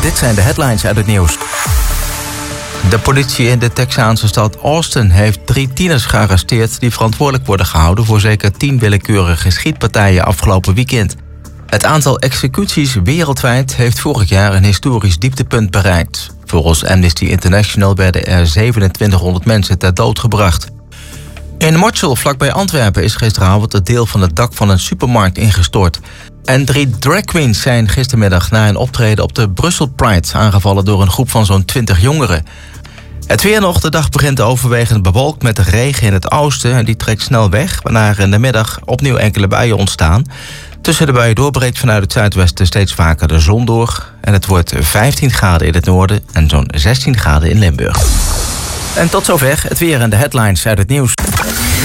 Dit zijn de headlines uit het nieuws. De politie in de Texaanse stad Austin heeft 3 tieners gearresteerd die verantwoordelijk worden gehouden voor zeker 10 willekeurige schietpartijen afgelopen weekend. Het aantal executies wereldwijd heeft vorig jaar een historisch dieptepunt bereikt. Volgens Amnesty International werden er 2700 mensen ter dood gebracht. In Mortsel, vlakbij Antwerpen, is gisteravond het deel van het dak van een supermarkt ingestort. En 3 drag queens zijn gistermiddag na een optreden op de Brussel Pride aangevallen door een groep van zo'n 20 jongeren. Het weer nog, de dag begint overwegend bewolkt met regen in het oosten en die trekt snel weg, waarna er in de middag opnieuw enkele buien ontstaan. Tussen de buien doorbreekt vanuit het zuidwesten steeds vaker de zon door en het wordt 15 graden in het noorden en zo'n 16 graden in Limburg. En tot zover het weer en de headlines uit het nieuws.